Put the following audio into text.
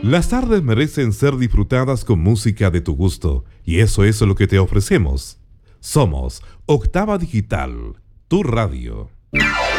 Las tardes merecen ser disfrutadas con música de tu gusto, y eso es lo que te ofrecemos. Somos Octava Digital, tu radio.